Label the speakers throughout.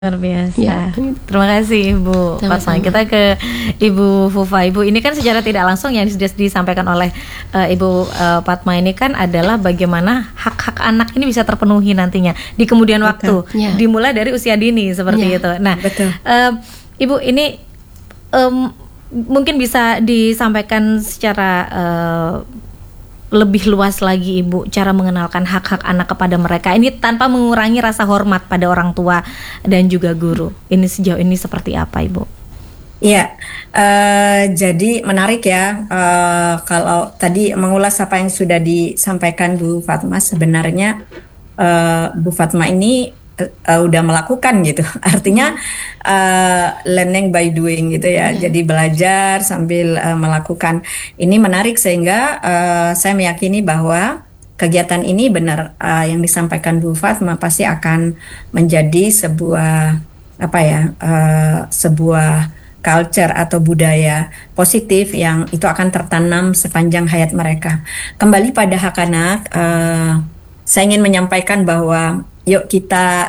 Speaker 1: Luar biasa.
Speaker 2: Ya,
Speaker 1: Terima kasih Ibu Fatma.
Speaker 2: sama-sama.
Speaker 1: Kita ke Ibu Fufa. Ibu, ini kan secara tidak langsung yang sudah disampaikan oleh Ibu Fatma ini kan adalah bagaimana hak-hak anak ini bisa terpenuhi nantinya di kemudian waktu,
Speaker 2: Ya.
Speaker 1: dimulai dari usia dini seperti
Speaker 2: Ya,
Speaker 1: itu. Nah,
Speaker 3: betul.
Speaker 1: Ibu ini mungkin bisa disampaikan secara lebih luas lagi Ibu, cara mengenalkan hak-hak anak kepada mereka ini tanpa mengurangi rasa hormat pada orang tua dan juga guru. Ini sejauh ini seperti apa Ibu?
Speaker 3: Iya, jadi menarik ya, kalau tadi mengulas apa yang sudah disampaikan Bu Fatma. Sebenarnya Bu Fatma ini udah melakukan gitu, artinya learning by doing gitu ya. Jadi belajar sambil melakukan. Ini menarik sehingga saya meyakini bahwa kegiatan ini benar, yang disampaikan Bu Fatma pasti akan menjadi sebuah apa ya, sebuah culture atau budaya positif yang itu akan tertanam sepanjang hayat mereka. Kembali pada hak anak, saya ingin menyampaikan bahwa yuk kita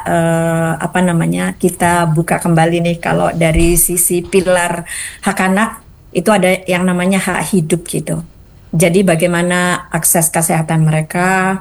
Speaker 3: kita buka kembali nih, kalau dari sisi pilar hak anak itu ada yang namanya hak hidup gitu. Jadi bagaimana akses kesehatan mereka,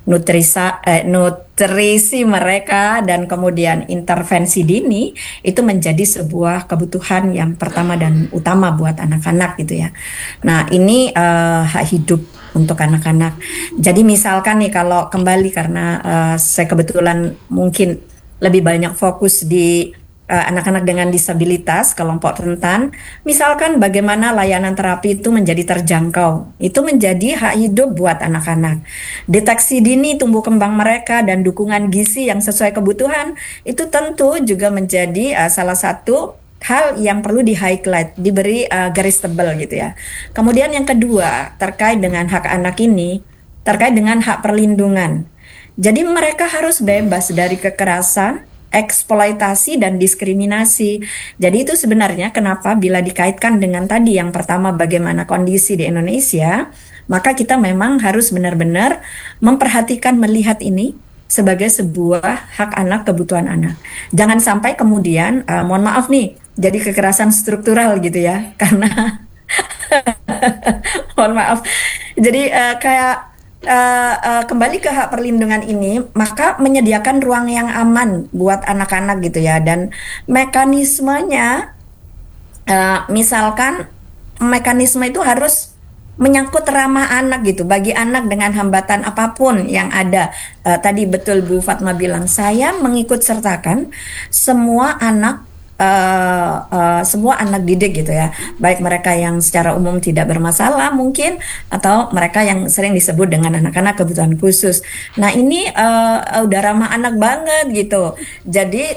Speaker 3: nutrisi mereka, dan kemudian intervensi dini itu menjadi sebuah kebutuhan yang pertama dan utama buat anak-anak gitu ya. Nah ini hak hidup untuk anak-anak. Jadi misalkan nih, kalau kembali karena saya kebetulan mungkin lebih banyak fokus di anak-anak dengan disabilitas, kelompok rentan. Misalkan bagaimana layanan terapi itu menjadi terjangkau. Itu menjadi hak hidup buat anak-anak. Deteksi dini tumbuh kembang mereka dan dukungan gizi yang sesuai kebutuhan itu tentu juga menjadi salah satu hal yang perlu di-highlight, diberi garis tebal gitu ya. Kemudian yang kedua, terkait dengan hak anak ini, terkait dengan hak perlindungan. Jadi mereka harus bebas dari kekerasan, eksploitasi, dan diskriminasi. Jadi itu sebenarnya kenapa bila dikaitkan dengan tadi yang pertama bagaimana kondisi di Indonesia, maka kita memang harus benar-benar memperhatikan, melihat ini sebagai sebuah hak anak, kebutuhan anak. Jangan sampai kemudian, mohon maaf nih, jadi kekerasan struktural gitu ya, karena mohon maaf. Jadi kembali ke hak perlindungan ini, maka menyediakan ruang yang aman buat anak-anak gitu ya, dan mekanismenya, misalkan mekanisme itu harus menyangkut ramah anak gitu, bagi anak dengan hambatan apapun yang ada. Tadi betul Bu Fatma bilang, saya mengikut sertakan semua anak didik gitu ya, baik mereka yang secara umum tidak bermasalah mungkin, atau mereka yang sering disebut dengan anak-anak kebutuhan khusus. Nah ini udah ramah anak banget gitu. Jadi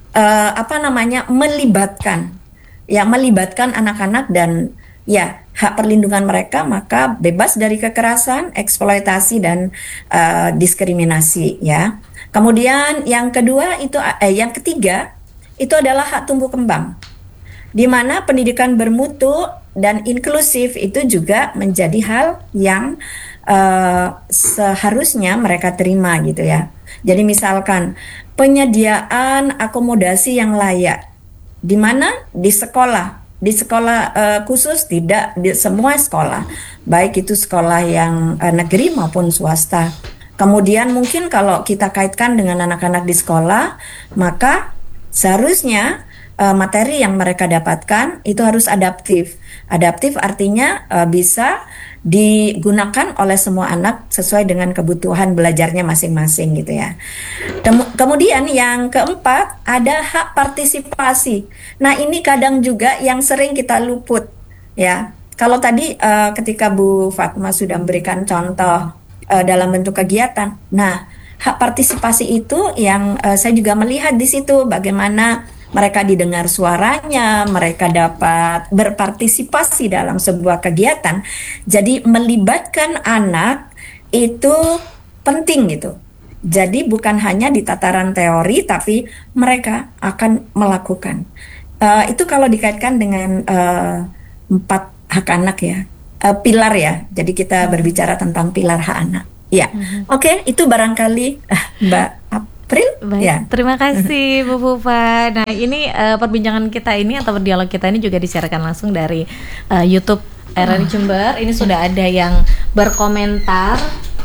Speaker 3: melibatkan anak-anak dan ya hak perlindungan mereka, maka bebas dari kekerasan, eksploitasi, dan diskriminasi ya. Kemudian yang ketiga itu adalah hak tumbuh kembang, di mana pendidikan bermutu dan inklusif itu juga menjadi hal yang seharusnya mereka terima gitu ya. Jadi misalkan penyediaan akomodasi yang layak, di mana di sekolah khusus, tidak di semua sekolah, baik itu sekolah yang negeri maupun swasta. Kemudian mungkin kalau kita kaitkan dengan anak-anak di sekolah, maka seharusnya materi yang mereka dapatkan itu harus adaptif. Adaptif artinya bisa digunakan oleh semua anak sesuai dengan kebutuhan belajarnya masing-masing gitu ya. Kemudian yang keempat ada hak partisipasi. Nah ini kadang juga yang sering kita luput ya. Kalau tadi ketika Bu Fatma sudah memberikan contoh dalam bentuk kegiatan, nah hak partisipasi itu yang saya juga melihat di situ, bagaimana mereka didengar suaranya, mereka dapat berpartisipasi dalam sebuah kegiatan. Jadi melibatkan anak itu penting gitu. Jadi bukan hanya di tataran teori, tapi mereka akan melakukan. Itu kalau dikaitkan dengan 4 hak anak ya, pilar ya. Jadi kita berbicara tentang pilar hak anak. Ya, oke, itu barangkali Mbak. April.
Speaker 1: Baik,
Speaker 3: Ya.
Speaker 1: terima kasih Bu Fufa. Nah, ini perbincangan kita ini atau dialog kita ini juga disiarkan langsung dari YouTube RRI Jember. Ini sudah ada yang berkomentar.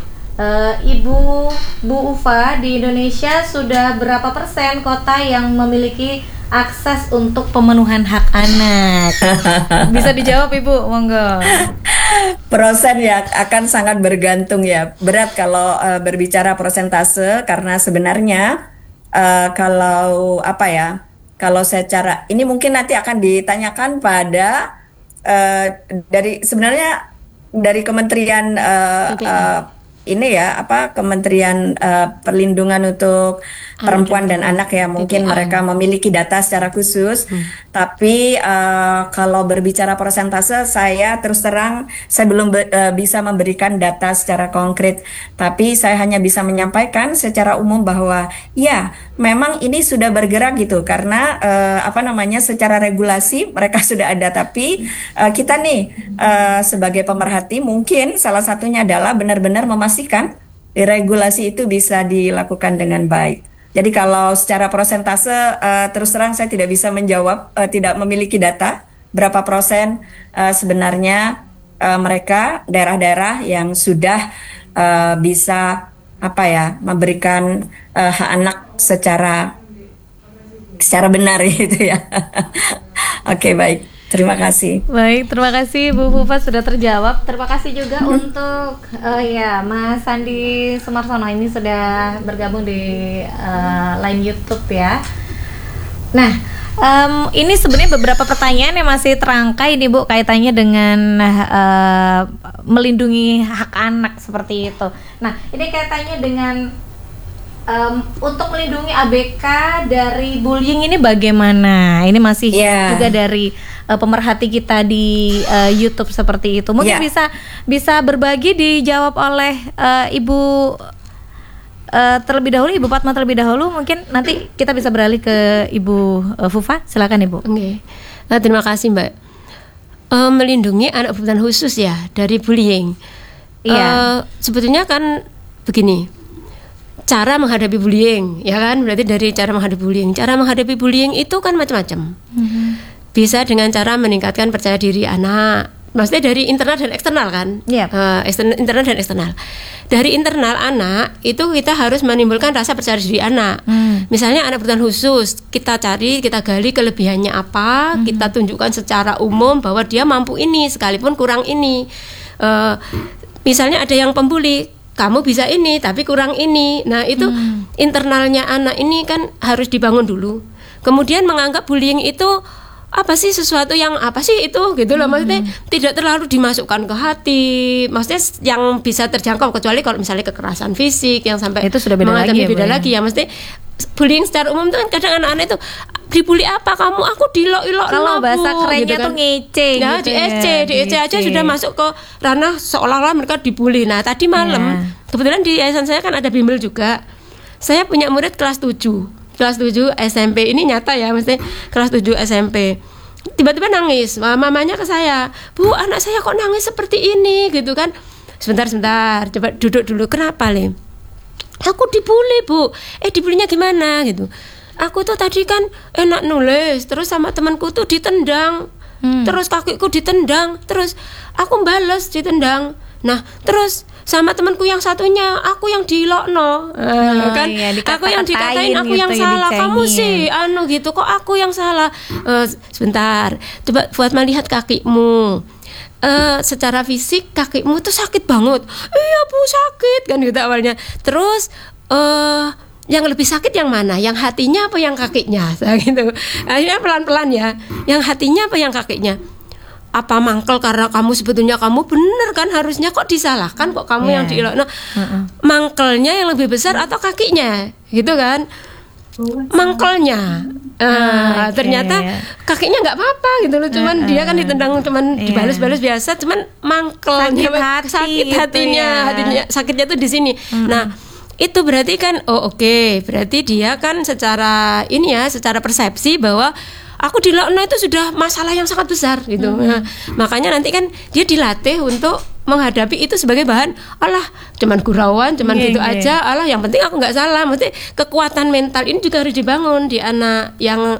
Speaker 1: Ibu Bu Ufa, di Indonesia sudah berapa persen kota yang memiliki akses untuk pemenuhan hak anak? Bisa dijawab Ibu, monggo.
Speaker 3: Persen ya akan sangat bergantung ya. Berat kalau berbicara persentase karena sebenarnya kalau apa ya? Kalau secara ini mungkin nanti akan ditanyakan pada dari sebenarnya dari Kementerian ini ya apa Kementerian Perlindungan untuk Perempuan dan Anak ya, mungkin mereka memiliki data secara khusus. Tapi kalau berbicara persentase, saya terus terang saya belum bisa memberikan data secara konkret. Tapi saya hanya bisa menyampaikan secara umum bahwa ya memang ini sudah bergerak gitu karena apa namanya secara regulasi mereka sudah ada. Tapi kita nih sebagai pemerhati mungkin salah satunya adalah benar-benar memastikan regulasi itu bisa dilakukan dengan baik. Jadi kalau secara persentase terus terang saya tidak bisa menjawab, tidak memiliki data berapa persen sebenarnya mereka daerah-daerah yang sudah bisa apa ya memberikan hak anak secara benar gitu ya. Oke, baik. Terima kasih.
Speaker 1: Baik, terima kasih Bu Fufa sudah terjawab. Terima kasih juga untuk ya Mas Sandi Sumarsono ini sudah bergabung di line YouTube ya. Nah, ini sebenarnya beberapa pertanyaan yang masih terangkai nih Bu kaitannya dengan melindungi hak anak seperti itu. Nah, ini kaitannya dengan untuk melindungi ABK dari bullying ini bagaimana? Ini masih juga dari pemerhati kita di YouTube seperti itu. Mungkin bisa berbagi dijawab oleh Ibu terlebih dahulu, Ibu Fatma terlebih dahulu. Mungkin nanti kita bisa beralih ke Ibu Fufa. Silakan Ibu.
Speaker 2: Oke. Nah, terima kasih Mbak. Melindungi anak berkebutuhan khusus ya dari bullying. Sebetulnya kan begini. Cara menghadapi bullying, ya kan? Berarti dari cara menghadapi bullying. Cara menghadapi bullying itu kan macam-macam. Bisa dengan cara meningkatkan percaya diri anak. Maksudnya dari internal dan eksternal kan? Internal dan eksternal. Dari internal anak itu kita harus menimbulkan rasa percaya diri anak. Misalnya anak berkebutuhan khusus, kita cari, kita gali kelebihannya apa, kita tunjukkan secara umum bahwa dia mampu ini, sekalipun kurang ini. Misalnya ada yang pembuli, kamu bisa ini tapi kurang ini. Nah itu internalnya anak ini kan harus dibangun dulu. Kemudian menganggap bullying itu apa sih, sesuatu yang apa sih itu gitu loh. Maksudnya tidak terlalu dimasukkan ke hati. Maksudnya yang bisa terjangkau, kecuali kalau misalnya kekerasan fisik yang sampai
Speaker 1: itu sudah beda lagi
Speaker 2: ya. Maksudnya bullying secara umum itu kan kadang anak-anak itu dibully apa kamu, aku dilok-ilok
Speaker 1: kalau bahasa kerennya gitu kan, tuh ngece
Speaker 2: nah,
Speaker 1: gitu
Speaker 2: di EC aja sudah masuk ke ranah seolah-olah mereka dibully. Nah tadi malam kebetulan di yayasan saya kan ada bimbel juga. Saya punya murid kelas 7 SMP, ini nyata ya, maksudnya kelas 7 SMP tiba-tiba nangis. Mamanya ke saya, Bu anak saya kok nangis seperti ini gitu kan. Sebentar coba duduk dulu, kenapa Le? Aku dibully Bu. Dibulinya gimana gitu? Aku tuh tadi kan enak nulis, terus sama temanku tuh ditendang, terus kakiku ditendang, terus aku balas ditendang. Nah terus sama temanku yang satunya aku yang dilokno, kan? Aku yang dikatain, aku gitu, yang salah. Kamu sih gitu, kok aku yang salah? Sebentar, coba buat melihat kakimu. Secara fisik kakimu tuh sakit banget. Iya Bu sakit kan gitu awalnya. Terus yang lebih sakit yang mana? Yang hatinya apa yang kakinya? Gitu. Akhirnya pelan-pelan ya. Yang hatinya apa yang kakinya? Apa mangkel karena kamu sebetulnya kamu bener kan, harusnya kok disalahkan, kok kamu yang dielok. Mangkelnya yang lebih besar atau kakinya? Gitu kan? Mangkelnya. Ternyata kakinya nggak apa-apa gitu loh, cuman dia kan ditendang, cuman dibalas-balas biasa, cuman mangkelnya sakit hatinya, sakitnya tuh di sini. Nah itu berarti kan berarti dia kan secara ini ya, secara persepsi bahwa aku dilokno itu sudah masalah yang sangat besar gitu. Nah, makanya nanti kan dia dilatih untuk menghadapi itu sebagai bahan, alah cuman gurauan, cuman gitu aja, alah yang penting aku nggak salah. Maksudnya kekuatan mental ini juga harus dibangun di anak yang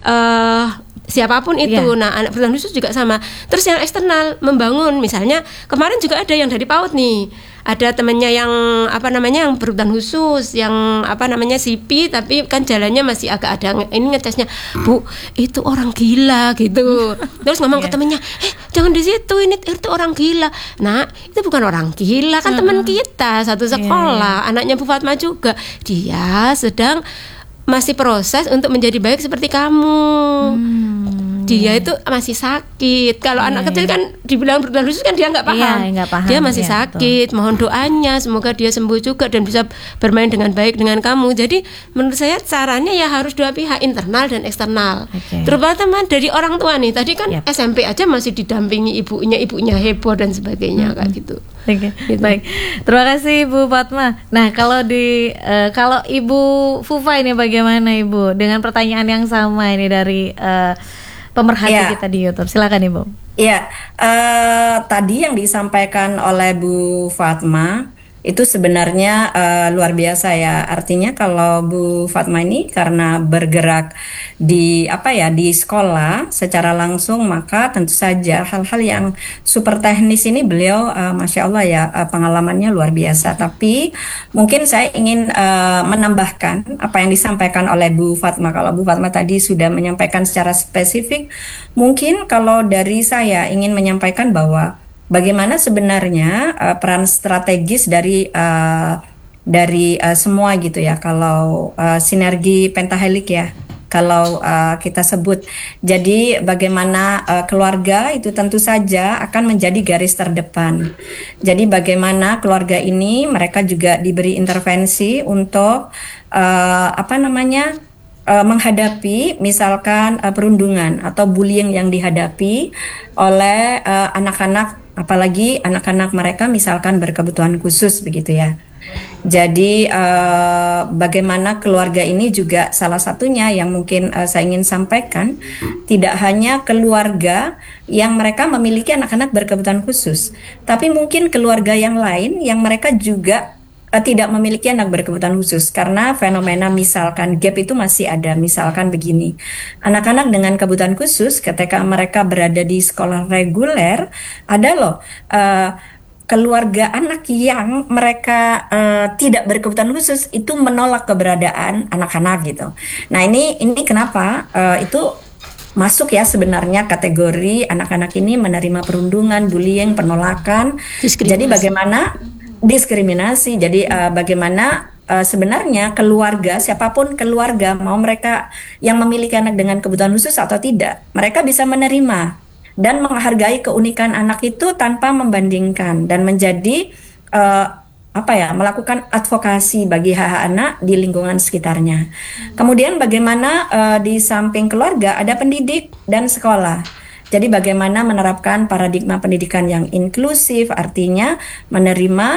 Speaker 2: siapapun itu. Nah, anak berkebutuhan khusus juga sama. Terus yang eksternal membangun, misalnya kemarin juga ada yang dari PAUD nih. Ada temannya yang yang berkebutuhan khusus, yang CP, tapi kan jalannya masih agak ada ini ngecasnya, Bu, itu orang gila gitu. Terus ngomong ke temannya, jangan di situ, ini itu orang gila. Nah, itu bukan orang gila, kan teman kita satu sekolah, anaknya Bu Fatma juga. Dia sedang masih proses untuk menjadi baik seperti kamu. Dia itu masih sakit. Kalau anak kecil kan dibilang berkebutuhan khusus kan dia nggak paham. Dia masih sakit. Mohon doanya semoga dia sembuh juga dan bisa bermain dengan baik dengan kamu. Jadi menurut saya caranya ya harus dua pihak, internal dan eksternal. Terutama dari orang tua nih. Tadi kan SMP aja masih didampingi ibunya heboh dan sebagainya kayak gitu.
Speaker 1: Gitu. Baik, terima kasih Bu Fatma. Nah, kalau kalau Ibu Fufa ini bagaimana Ibu dengan pertanyaan yang sama ini dari pemerhati kita di YouTube? Silakan Ibu.
Speaker 3: Iya, tadi yang disampaikan oleh Bu Fatma itu sebenarnya luar biasa ya. Artinya kalau Bu Fatma ini karena bergerak di di sekolah secara langsung, maka tentu saja hal-hal yang super teknis ini beliau Masya Allah ya, pengalamannya luar biasa. Tapi mungkin saya ingin menambahkan apa yang disampaikan oleh Bu Fatma. Kalau Bu Fatma tadi sudah menyampaikan secara spesifik, mungkin kalau dari saya ingin menyampaikan bahwa bagaimana sebenarnya peran strategis dari semua gitu ya, kalau sinergi pentahelik ya, kalau kita sebut. Jadi bagaimana keluarga itu tentu saja akan menjadi garis terdepan. Jadi bagaimana keluarga ini mereka juga diberi intervensi untuk menghadapi misalkan perundungan atau bullying yang dihadapi oleh anak-anak, apalagi anak-anak mereka misalkan berkebutuhan khusus begitu ya. Jadi bagaimana keluarga ini juga salah satunya yang mungkin saya ingin sampaikan, tidak hanya keluarga yang mereka memiliki anak-anak berkebutuhan khusus, tapi mungkin keluarga yang lain yang mereka juga tidak memiliki anak berkebutuhan khusus, karena fenomena misalkan gap itu masih ada. Misalkan begini, anak-anak dengan kebutuhan khusus ketika mereka berada di sekolah reguler, ada loh keluarga anak yang mereka tidak berkebutuhan khusus itu menolak keberadaan anak-anak gitu. Nah ini kenapa itu masuk ya sebenarnya kategori anak-anak ini menerima perundungan, bullying, penolakan. Jadi bagaimana diskriminasi. Jadi bagaimana sebenarnya keluarga, siapapun keluarga, mau mereka yang memiliki anak dengan kebutuhan khusus atau tidak, mereka bisa menerima dan menghargai keunikan anak itu tanpa membandingkan, dan menjadi melakukan advokasi bagi hak-hak anak di lingkungan sekitarnya. Kemudian bagaimana di samping keluarga ada pendidik dan sekolah. Jadi bagaimana menerapkan paradigma pendidikan yang inklusif, artinya menerima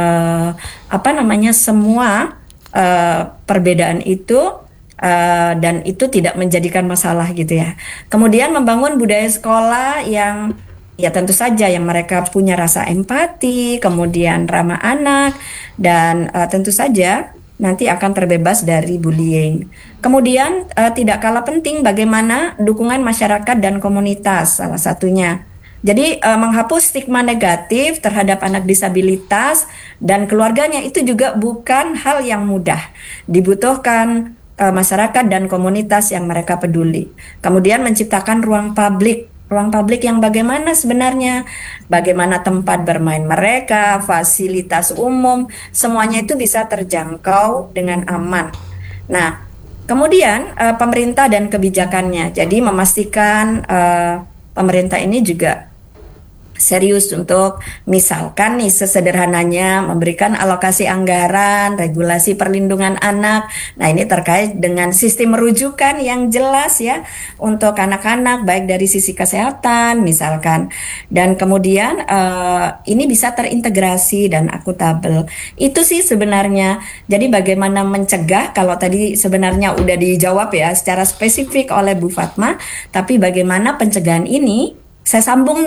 Speaker 3: semua perbedaan itu dan itu tidak menjadikan masalah gitu ya. Kemudian membangun budaya sekolah yang ya tentu saja yang mereka punya rasa empati, kemudian ramah anak, dan tentu saja nanti akan terbebas dari bullying. Kemudian tidak kalah penting bagaimana dukungan masyarakat dan komunitas salah satunya. Jadi menghapus stigma negatif terhadap anak disabilitas dan keluarganya itu juga bukan hal yang mudah. Dibutuhkan masyarakat dan komunitas yang mereka peduli. Kemudian menciptakan ruang publik yang bagaimana sebenarnya, bagaimana tempat bermain mereka, fasilitas umum, semuanya itu bisa terjangkau dengan aman. Nah, kemudian pemerintah dan kebijakannya, jadi memastikan pemerintah ini juga serius untuk misalkan nih sesederhananya memberikan alokasi anggaran, regulasi perlindungan anak. Nah ini terkait dengan sistem rujukan yang jelas ya untuk anak-anak baik dari sisi kesehatan misalkan. Dan kemudian ini bisa terintegrasi dan akuntabel. Itu sih sebenarnya. Jadi bagaimana mencegah, kalau tadi sebenarnya udah dijawab ya secara spesifik oleh Bu Fatma, tapi bagaimana pencegahan ini saya sambung nih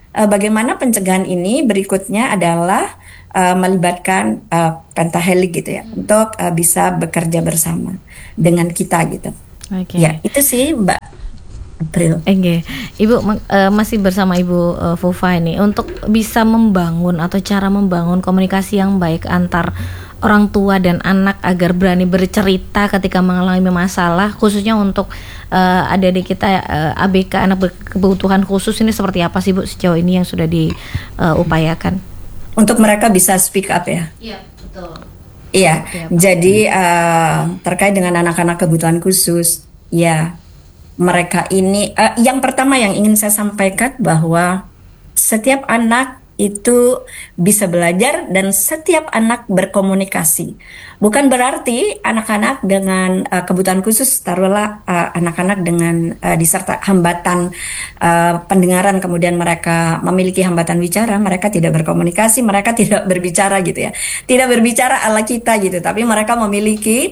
Speaker 3: bagaimana pencegahan ini berikutnya adalah melibatkan pentahelix gitu ya, untuk bisa bekerja bersama dengan kita gitu.
Speaker 1: Oke.
Speaker 3: Ya, itu sih Mbak April.
Speaker 1: Oke, Ibu masih bersama Ibu Fufa ini untuk bisa membangun atau cara membangun komunikasi yang baik antar orang tua dan anak agar berani bercerita ketika mengalami masalah, khususnya untuk adik-adik kita ABK, anak berkebutuhan khusus, ini seperti apa sih Bu sejauh ini yang sudah diupayakan?
Speaker 3: Untuk mereka bisa speak up ya.
Speaker 1: Iya, betul.
Speaker 3: Iya,
Speaker 1: Oke,
Speaker 3: jadi terkait dengan anak-anak kebutuhan khusus, ya mereka ini yang pertama yang ingin saya sampaikan bahwa setiap anak itu bisa belajar dan setiap anak berkomunikasi. Bukan berarti anak-anak dengan kebutuhan khusus, taruhlah anak-anak dengan disertai hambatan pendengaran, kemudian mereka memiliki hambatan bicara, mereka tidak berkomunikasi, mereka tidak berbicara gitu ya. Tidak berbicara ala kita gitu, tapi mereka memiliki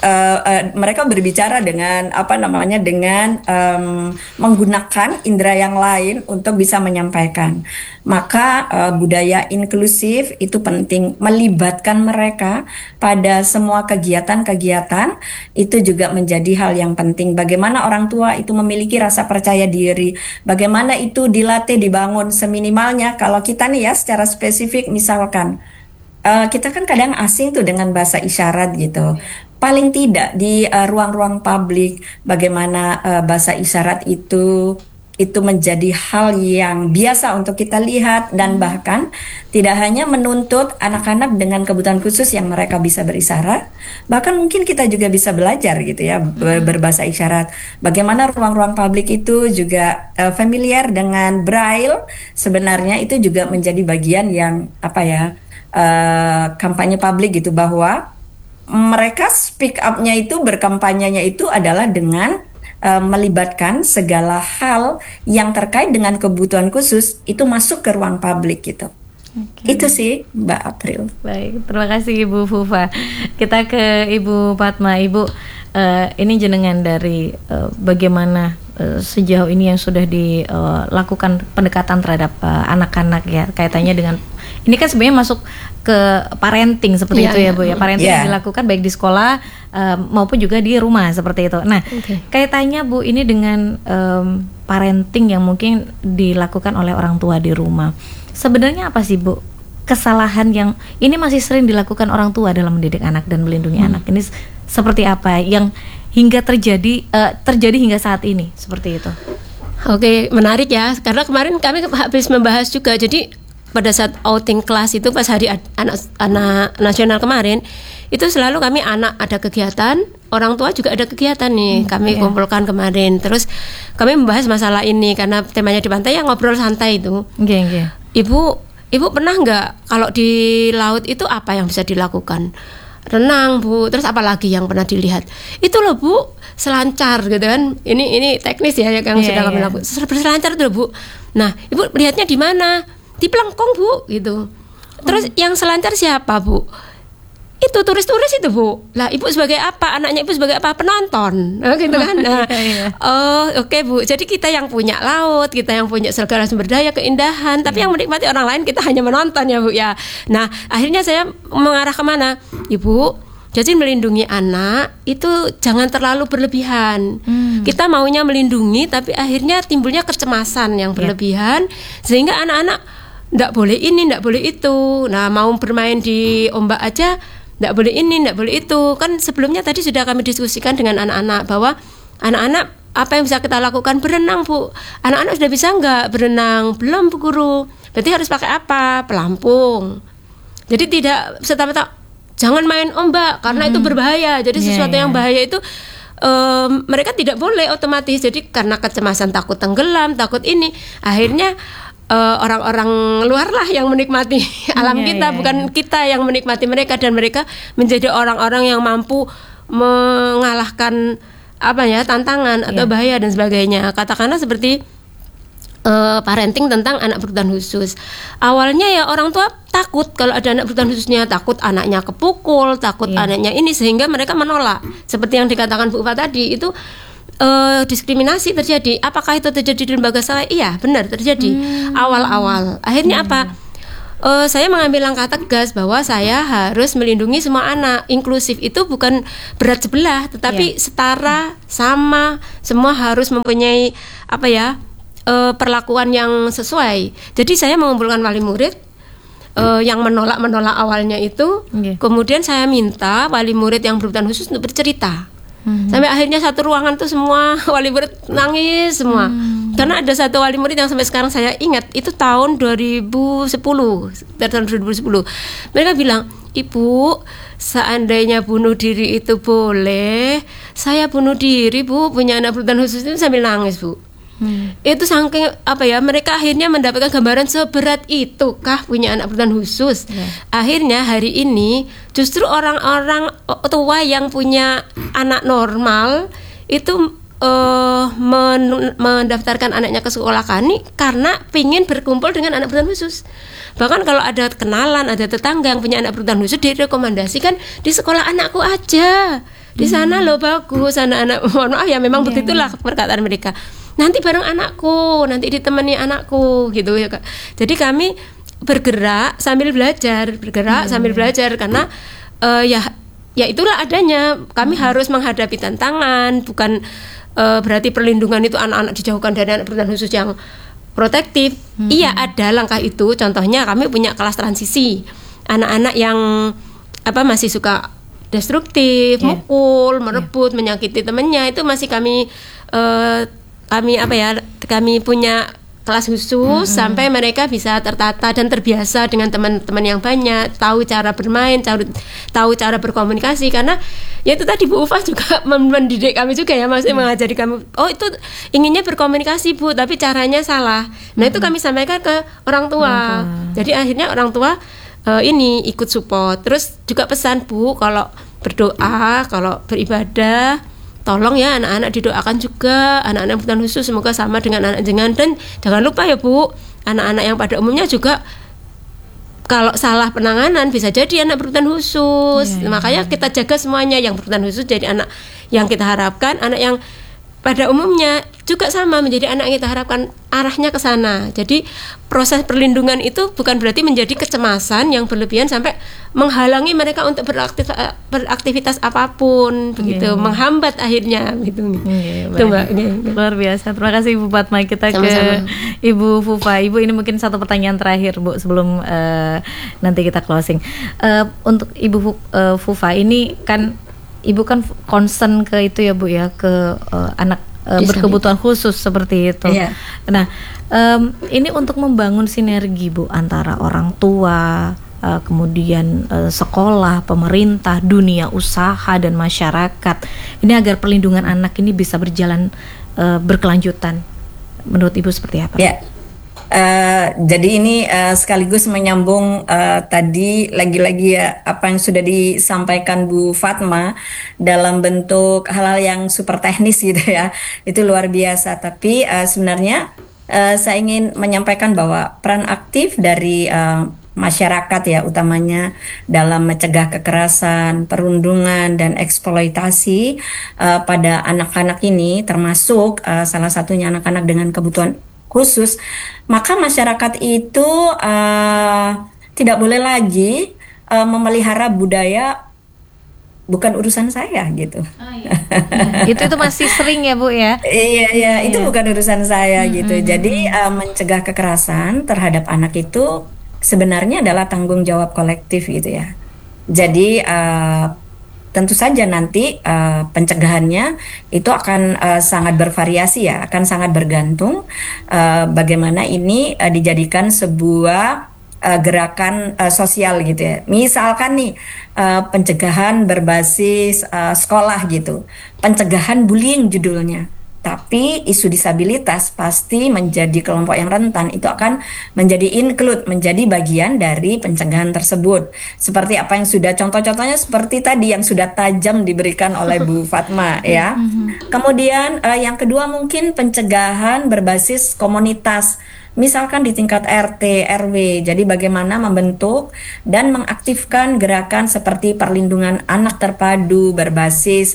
Speaker 3: mereka berbicara dengan dengan menggunakan indera yang lain untuk bisa menyampaikan. Maka budaya inklusif itu penting, melibatkan mereka pada semua kegiatan-kegiatan itu juga menjadi hal yang penting. Bagaimana orang tua itu memiliki rasa percaya diri, bagaimana itu dilatih, dibangun seminimalnya. Kalau kita nih ya secara spesifik misalkan kita kan kadang asing tuh dengan bahasa isyarat gitu. Paling tidak di ruang-ruang publik, bagaimana bahasa isyarat itu menjadi hal yang biasa untuk kita lihat, dan bahkan tidak hanya menuntut anak-anak dengan kebutuhan khusus yang mereka bisa berisyarat, bahkan mungkin kita juga bisa belajar gitu ya berbahasa isyarat. Bagaimana ruang-ruang publik itu juga familiar dengan braille, sebenarnya itu juga menjadi bagian yang kampanye publik gitu, bahwa mereka speak up-nya itu, berkampanyenya itu adalah dengan melibatkan segala hal yang terkait dengan kebutuhan khusus itu masuk ke ruang publik gitu. Okay. Itu sih Mbak April.
Speaker 1: Baik, terima kasih Ibu Fufa. Kita ke Ibu Fatma. Ibu, ini jenengan dari bagaimana sejauh ini yang sudah dilakukan pendekatan terhadap anak-anak ya, kaitannya dengan ini kan sebenarnya masuk ke parenting seperti itu ya Bu ya, parenting yang dilakukan baik di sekolah maupun juga di rumah seperti itu. Nah, kaitannya Bu ini dengan parenting yang mungkin dilakukan oleh orang tua di rumah. Sebenarnya apa sih Bu kesalahan yang ini masih sering dilakukan orang tua dalam mendidik anak dan melindungi anak? Ini seperti apa yang hingga terjadi hingga saat ini seperti itu?
Speaker 2: Oke, menarik ya, karena kemarin kami habis membahas juga. Jadi pada saat outing kelas itu, pas hari anak nasional kemarin, itu selalu kami anak ada kegiatan, orang tua juga ada kegiatan nih. Kami kumpulkan kemarin. Terus kami membahas masalah ini karena temanya di pantai, yang ngobrol santai itu. Ibu pernah nggak kalau di laut itu apa yang bisa dilakukan? Renang Bu, terus apa lagi yang pernah dilihat? Itu loh Bu, selancar gitu kan. Ini teknis ya yang sudah kami lakukan. Berselancar itu loh Bu. Nah, Ibu lihatnya di mana? Di Pelengkong Bu gitu. Terus yang selancar siapa Bu? Itu turis-turis itu Bu. Lah Ibu sebagai apa? Anaknya Ibu sebagai apa? Penonton gitu kan. Nah, oke Bu. Jadi kita yang punya laut, kita yang punya segala sumber daya, keindahan, tapi yang menikmati orang lain kita hanya menonton ya Bu ya. Nah akhirnya saya mengarah kemana? Ibu, jadi melindungi anak itu jangan terlalu berlebihan. Kita maunya melindungi, tapi akhirnya timbulnya kecemasan yang berlebihan, sehingga anak-anak nggak boleh ini, nggak boleh itu. Nah mau bermain di ombak aja nggak boleh ini, nggak boleh itu. Kan sebelumnya tadi sudah kami diskusikan dengan anak-anak bahwa anak-anak apa yang bisa kita lakukan? Berenang Bu. Anak-anak sudah bisa nggak berenang? Belum Bu Guru. Berarti harus pakai apa? Pelampung. Jadi tidak serta-merta jangan main ombak karena itu berbahaya. Jadi sesuatu yang bahaya itu mereka tidak boleh otomatis. Jadi karena kecemasan, takut tenggelam, takut ini, akhirnya orang-orang luar lah yang menikmati alam kita, bukan kita yang menikmati mereka, dan mereka menjadi orang-orang yang mampu mengalahkan tantangan atau bahaya dan sebagainya. Katakanlah seperti parenting tentang anak berkebutuhan khusus. Awalnya ya orang tua takut kalau ada anak berkebutuhan khususnya, takut anaknya kepukul, takut anaknya ini, sehingga mereka menolak. Seperti yang dikatakan Bu Ufa tadi, itu diskriminasi terjadi. Apakah itu terjadi di lembaga saya? Iya, benar terjadi awal-awal. Akhirnya apa? Saya mengambil langkah tegas bahwa saya harus melindungi semua anak. Inklusif itu bukan berat sebelah, tetapi setara, sama, semua harus mempunyai perlakuan yang sesuai. Jadi saya mengumpulkan wali murid yang menolak awalnya itu, kemudian saya minta wali murid yang berkebutuhan khusus untuk bercerita. Sampai akhirnya satu ruangan tuh semua wali murid nangis semua. Karena ada satu wali murid yang sampai sekarang saya ingat, itu tahun 2010. Mereka bilang, "Ibu, seandainya bunuh diri itu boleh, saya bunuh diri, Bu, punya anak berkebutuhan khusus." Itu sambil nangis, Bu. Itu saking mereka akhirnya mendapatkan gambaran seberat itu kah punya anak berkebutuhan khusus. Akhirnya hari ini justru orang-orang tua yang punya anak normal itu mendaftarkan anaknya ke sekolah kami karena pingin berkumpul dengan anak berkebutuhan khusus. Bahkan kalau ada kenalan, ada tetangga yang punya anak berkebutuhan khusus, direkomendasikan di sekolah anakku aja. Di sana loh bagus anak-anak, mohon maaf ya memang begitulah perkataan mereka. Nanti bareng anakku, nanti ditemani anakku gitu ya Kak. Jadi kami bergerak sambil belajar, karena ya itulah adanya. Kami harus menghadapi tantangan, bukan berarti perlindungan itu anak-anak dijauhkan dari anak berkebutuhan khusus yang protektif. Iya, ada langkah itu. Contohnya kami punya kelas transisi. Anak-anak yang masih suka destruktif, mukul, merebut, menyakiti temannya, itu masih kami punya kelas khusus sampai mereka bisa tertata dan terbiasa dengan teman-teman yang banyak, tahu cara bermain, tahu cara berkomunikasi. Karena ya itu tadi Bu Ufa juga mendidik kami juga ya, maksudnya mengajari kami, oh itu inginnya berkomunikasi Bu, tapi caranya salah. Nah itu kami sampaikan ke orang tua. Jadi akhirnya orang tua ini ikut support. Terus juga pesan Bu, kalau berdoa, kalau beribadah, tolong ya anak-anak didoakan juga, anak-anak berkebutuhan khusus semoga sama dengan anak jenengan. Dan jangan lupa ya Bu, anak-anak yang pada umumnya juga kalau salah penanganan bisa jadi anak berkebutuhan khusus. Makanya kita jaga semuanya, yang berkebutuhan khusus jadi anak yang kita harapkan, anak yang pada umumnya juga sama menjadi anak yang kita harapkan, arahnya ke sana. Jadi proses perlindungan itu bukan berarti menjadi kecemasan yang berlebihan sampai menghalangi mereka untuk beraktivitas apapun, begitu, menghambat akhirnya gitu. Itu Mbak.
Speaker 1: Luar biasa. Terima kasih Ibu Fatma. Kita sama-sama ke Ibu Fufa. Ibu, ini mungkin satu pertanyaan terakhir Bu sebelum nanti kita closing. Untuk Ibu Fufa ini kan Ibu kan concern ke itu ya Bu ya, ke anak berkebutuhan khusus seperti itu. Nah, ini untuk membangun sinergi Bu antara orang tua, kemudian sekolah, pemerintah, dunia usaha dan masyarakat. Ini agar perlindungan anak ini bisa berjalan berkelanjutan. Menurut Ibu seperti apa?
Speaker 3: Ya. Jadi ini sekaligus menyambung tadi lagi-lagi ya apa yang sudah disampaikan Bu Fatma dalam bentuk hal-hal yang super teknis gitu ya, itu luar biasa. Tapi sebenarnya saya ingin menyampaikan bahwa peran aktif dari masyarakat ya, utamanya dalam mencegah kekerasan, perundungan dan eksploitasi pada anak-anak ini, termasuk salah satunya anak-anak dengan kebutuhan khusus, maka masyarakat itu tidak boleh lagi memelihara budaya bukan urusan saya gitu.
Speaker 1: Itu masih sering ya Bu ya?
Speaker 3: Iya, itu bukan urusan saya gitu. Jadi mencegah kekerasan terhadap anak itu sebenarnya adalah tanggung jawab kolektif gitu ya. Jadi tentu saja nanti pencegahannya itu akan sangat bervariasi ya, akan sangat bergantung bagaimana ini dijadikan sebuah gerakan sosial gitu ya. Misalkan nih pencegahan berbasis sekolah gitu, pencegahan bullying judulnya. Tapi isu disabilitas pasti menjadi kelompok yang rentan, itu akan menjadi include, menjadi bagian dari pencegahan tersebut. Seperti apa yang sudah contoh-contohnya seperti tadi yang sudah tajam diberikan oleh Bu Fatma ya. Kemudian yang kedua mungkin pencegahan berbasis komunitas. Misalkan di tingkat RT, RW, jadi bagaimana membentuk dan mengaktifkan gerakan seperti perlindungan anak terpadu berbasis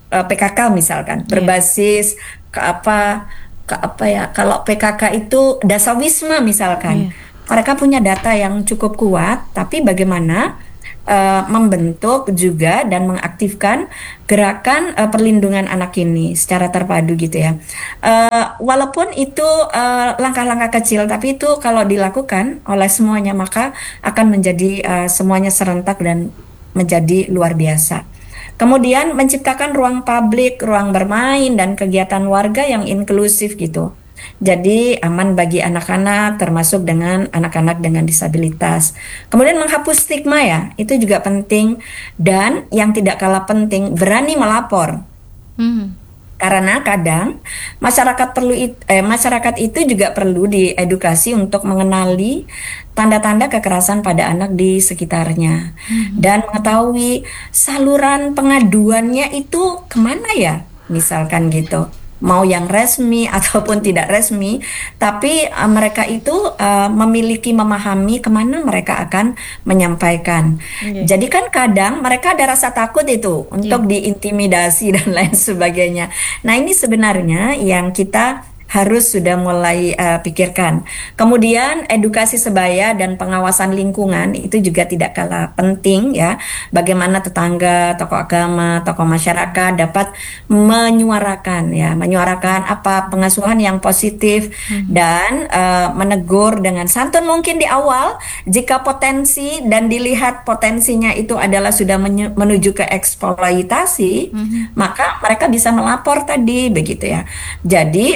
Speaker 3: PKK misalkan, berbasis ke apa ya, kalau PKK itu dasawisma misalkan. Mereka punya data yang cukup kuat, tapi bagaimana membentuk juga dan mengaktifkan gerakan perlindungan anak ini secara terpadu gitu ya. Walaupun itu langkah-langkah kecil, tapi itu kalau dilakukan oleh semuanya maka akan menjadi semuanya serentak dan menjadi luar biasa. Kemudian menciptakan ruang publik, ruang bermain dan kegiatan warga yang inklusif gitu. Jadi aman bagi anak-anak termasuk dengan anak-anak dengan disabilitas. Kemudian menghapus stigma ya, itu juga penting, dan yang tidak kalah penting berani melapor. Karena kadang masyarakat itu juga perlu diedukasi untuk mengenali tanda-tanda kekerasan pada anak di sekitarnya dan mengetahui saluran pengaduannya itu kemana ya, misalkan gitu. Mau yang resmi ataupun tidak resmi, tapi mereka itu memahami kemana mereka akan menyampaikan. Jadi kan kadang mereka ada rasa takut itu untuk diintimidasi dan lain sebagainya. Nah ini sebenarnya yang kita harus sudah mulai pikirkan. Kemudian edukasi sebaya dan pengawasan lingkungan itu juga tidak kalah penting ya. Bagaimana tetangga, tokoh agama, tokoh masyarakat dapat menyuarakan apa pengasuhan yang positif dan menegur dengan santun mungkin di awal jika potensi dan dilihat potensinya itu adalah sudah menuju ke eksploitasi, maka mereka bisa melapor tadi begitu ya. Jadi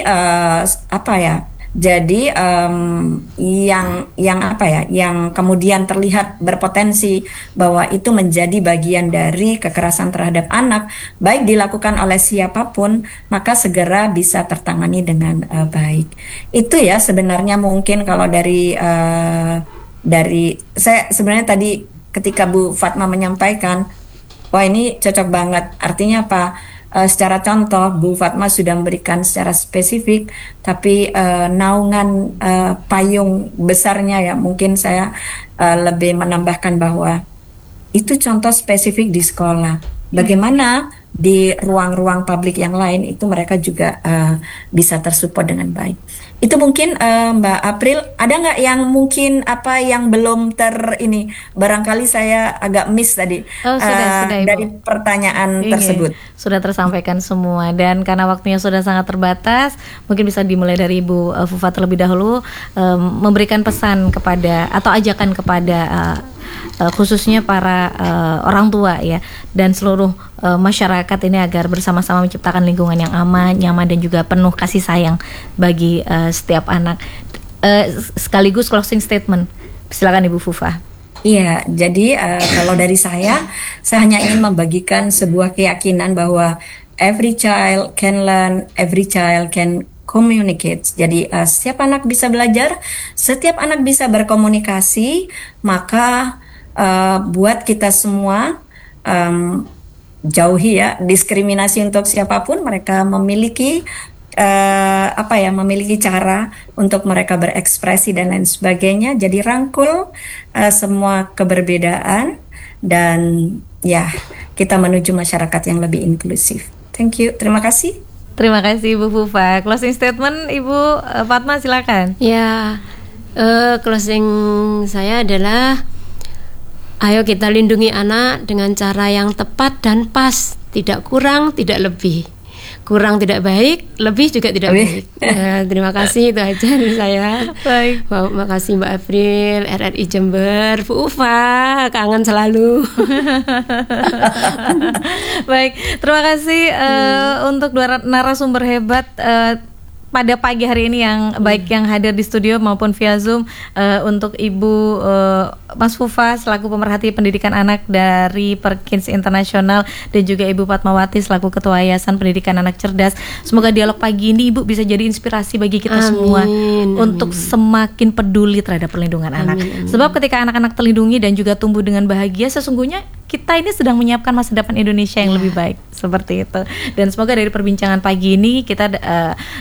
Speaker 3: Jadi yang kemudian terlihat berpotensi bahwa itu menjadi bagian dari kekerasan terhadap anak, baik dilakukan oleh siapapun, maka segera bisa tertangani dengan baik. Itu ya sebenarnya mungkin kalau dari saya sebenarnya tadi ketika Bu Fatma menyampaikan, wah ini cocok banget. Artinya apa? Secara contoh, Bu Fatma sudah memberikan secara spesifik, tapi naungan payung besarnya ya, mungkin saya lebih menambahkan bahwa itu contoh spesifik di sekolah. Bagaimana di ruang-ruang publik yang lain itu mereka juga bisa tersupport dengan baik. Itu mungkin Mbak April, ada nggak yang mungkin yang belum ini barangkali saya agak miss tadi
Speaker 1: sudah,
Speaker 3: dari
Speaker 1: Ibu.
Speaker 3: pertanyaan tersebut.
Speaker 1: Sudah tersampaikan semua, dan karena waktunya sudah sangat terbatas, mungkin bisa dimulai dari Ibu Fufa terlebih dahulu, memberikan pesan kepada atau ajakan kepada khususnya para orang tua ya, dan seluruh masyarakat ini agar bersama-sama menciptakan lingkungan yang aman, nyaman dan juga penuh kasih sayang bagi setiap anak. Sekaligus closing statement, silakan Ibu Fufa.
Speaker 3: Iya, jadi kalau dari saya hanya ingin membagikan sebuah keyakinan bahwa every child can learn, every child can communicate. Jadi setiap anak bisa belajar, setiap anak bisa berkomunikasi, maka buat kita semua jauhi ya diskriminasi untuk siapapun. Mereka memiliki memiliki cara untuk mereka berekspresi dan lain sebagainya. Jadi rangkul semua keberbedaan dan ya kita menuju masyarakat yang lebih inklusif. Thank you, terima kasih.
Speaker 1: Terima kasih Ibu Fufa. Closing statement Ibu Fatma silakan.
Speaker 2: Ya, closing saya adalah ayo kita lindungi anak dengan cara yang tepat dan pas, tidak kurang, tidak lebih. Kurang tidak baik, lebih juga tidak baik. Terima kasih, itu aja dari saya.
Speaker 1: Baik.
Speaker 2: Terima kasih Mbak April, RRI Jember, Bu Ufa, kangen selalu.
Speaker 1: Baik, terima kasih untuk dua narasumber hebat pada pagi hari ini, yang baik yang hadir di studio maupun via Zoom. Untuk Ibu Mas Fufa selaku pemerhati pendidikan anak dari Perkins Internasional, dan juga Ibu Fatmawati selaku Ketua Yayasan Pendidikan Anak Cerdas. Semoga dialog pagi ini Ibu bisa jadi inspirasi bagi kita semua untuk semakin peduli terhadap perlindungan anak. Sebab ketika anak-anak terlindungi dan juga tumbuh dengan bahagia, sesungguhnya kita ini sedang menyiapkan masa depan Indonesia yang lebih baik, seperti itu. Dan semoga dari perbincangan pagi ini kita dapat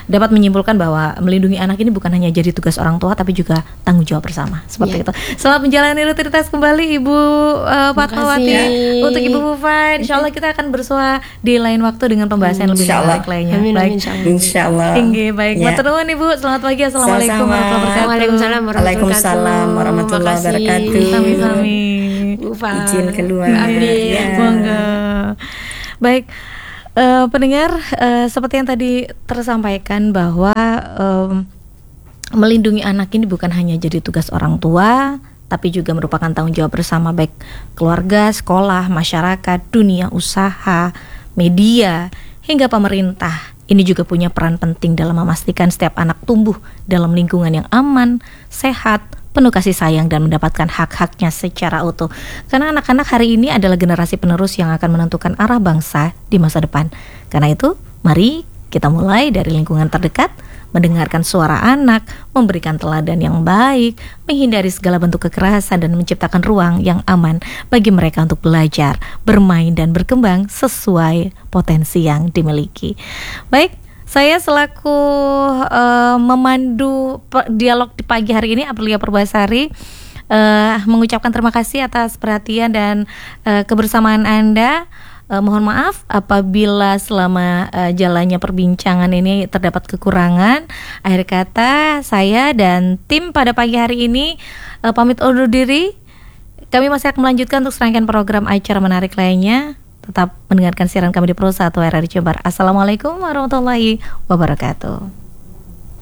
Speaker 1: menyimpulkan bahwa melindungi anak ini bukan hanya jadi tugas orang tua tapi juga tanggung jawab bersama. Seperti itu. Selamat menjalani rutinitas kembali Ibu Fatmawati. Untuk Ibu Fufa, insyaallah kita akan bersua di lain waktu dengan pembahasan yang lebih menarik lainnya. Baik.
Speaker 3: Insyaallah.
Speaker 1: Baik. Matur nuwun Ibu. Selamat pagi. Assalamualaikum warahmatullahi wabarakatuh.
Speaker 2: Waalaikumsalam
Speaker 3: warahmatullahi wabarakatuh.
Speaker 1: Sami-sami.
Speaker 3: Izin keluar.
Speaker 1: Amin. Monggo. Baik. Pendengar, seperti yang tadi tersampaikan bahwa melindungi anak ini bukan hanya jadi tugas orang tua, tapi juga merupakan tanggung jawab bersama baik keluarga, sekolah, masyarakat, dunia usaha, media, hingga pemerintah. Ini juga punya peran penting dalam memastikan setiap anak tumbuh dalam lingkungan yang aman, sehat, penuh kasih sayang dan mendapatkan hak-haknya secara utuh. Karena anak-anak hari ini adalah generasi penerus yang akan menentukan arah bangsa di masa depan. Karena itu, mari kita mulai dari lingkungan terdekat, mendengarkan suara anak, memberikan teladan yang baik, menghindari segala bentuk kekerasan dan menciptakan ruang yang aman bagi mereka untuk belajar, bermain dan berkembang sesuai potensi yang dimiliki. Baik, saya selaku memandu dialog di pagi hari ini, Aprilia Purbasari, mengucapkan terima kasih atas perhatian dan kebersamaan Anda. Mohon maaf apabila selama jalannya perbincangan ini terdapat kekurangan. Akhir kata, saya dan tim pada pagi hari ini pamit undur diri. Kami masih akan melanjutkan untuk serangkaian program acara menarik lainnya. Tetap mendengarkan siaran kami di Pro 1 RRI Jember. Assalamualaikum warahmatullahi wabarakatuh.